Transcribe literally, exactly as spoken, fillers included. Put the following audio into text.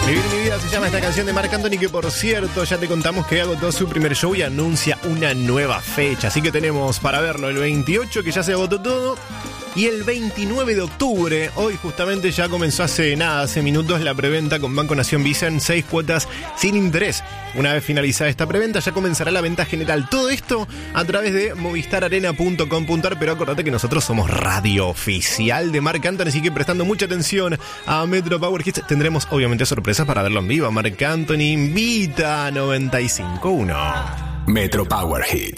Vivir mi vida se llama esta canción de Marc Anthony, que por cierto ya te contamos que agotó su primer show y anuncia una nueva fecha. Así que tenemos para verlo el veintiocho, que ya se agotó todo, y el veintinueve de octubre. Hoy justamente ya comenzó hace nada, hace minutos, la preventa con Banco Nación Visa en seis cuotas sin interés. Una vez finalizada esta preventa ya comenzará la venta general. Todo esto a través de movistar arena punto com punto ar, pero acordate que nosotros somos radio oficial de Marc Anthony, así que prestando mucha atención a Metro Power Hits tendremos obviamente sorpresas para verlo en vivo. Marc Anthony invita a noventa y cinco punto uno. Metro Power Hits.